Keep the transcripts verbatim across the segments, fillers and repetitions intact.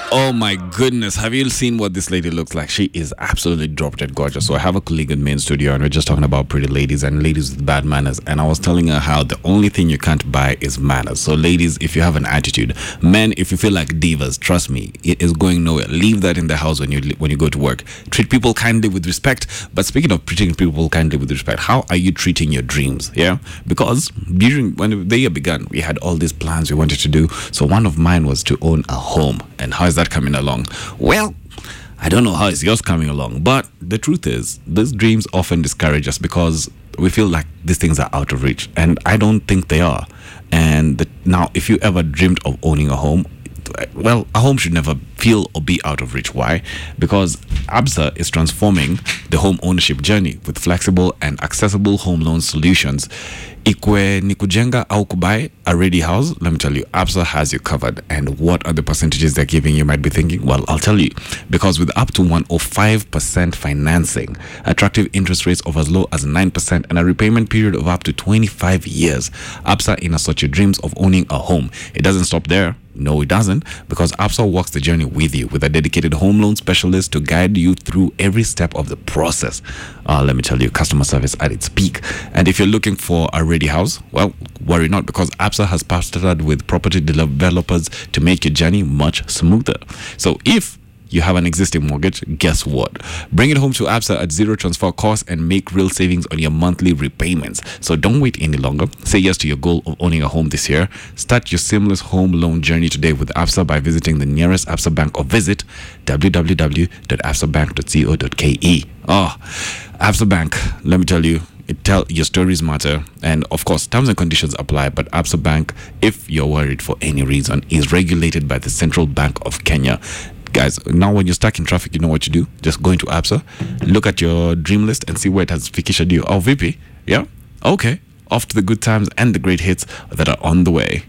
Oh my goodness. Have you seen what this lady looks like? She is absolutely drop dead gorgeous. So I have a colleague in main studio and we're just talking about pretty ladies and ladies with bad manners. And I was telling her how the only thing you can't buy is manners. So ladies, if you have an attitude, men, if you feel like divas, trust me, it is going nowhere. Leave that in the house when you when you go to work. Treat people kindly with respect. But speaking of treating people kindly with respect, how are you treating your dreams? Yeah, because during when the year began, we had all these plans we wanted to do. So one of mine was to own a home. And how is that coming along? Well, I don't know how is yours coming along, but the truth is, these dreams often discourage us because we feel like these things are out of reach, and I don't think they are. And the, now, if you ever dreamed of owning a home, well, a home should never feel or be out of reach. Why? Because Absa is transforming the home ownership journey with flexible and accessible home loan solutions. Ikwe nikujenga au kubai a ready house, let me tell you, Absa has you covered. And what are the percentages they're giving? You might be thinking, well, I'll tell you. Because with up to one hundred five percent financing, attractive interest rates of as low as nine percent, and a repayment period of up to twenty-five years, Absa in such your dreams of owning a home. It doesn't stop there. No, it doesn't, because Absa walks the journey with you with a dedicated home loan specialist to guide you through every step of the process. Uh, let me tell you, customer service at its peak. And if you're looking for a ready house, well, worry not, because Absa has partnered with property developers to make your journey much smoother. So if you have an existing mortgage, guess what? Bring it home to Absa at zero transfer cost and make real savings on your monthly repayments. So don't wait any longer. Say yes to your goal of owning a home this year. Start your seamless home loan journey today with Absa by visiting the nearest Absa bank or visit w w w dot absa bank dot co dot k e. Oh, Absa Bank, let me tell you, it tell your stories matter, and of course terms and conditions apply. But Absa Bank, if you're worried for any reason, is regulated by the Central Bank of Kenya. Guys, now when you're stuck in traffic, you know what you do? Just go into Absa, look at your dream list and see where it has fikished you. Oh, V P, yeah? Okay, off to the good times and the great hits that are on the way.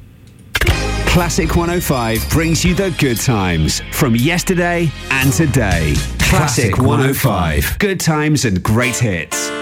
Classic one oh five brings you the good times from yesterday and today. Classic one oh five, good times and great hits.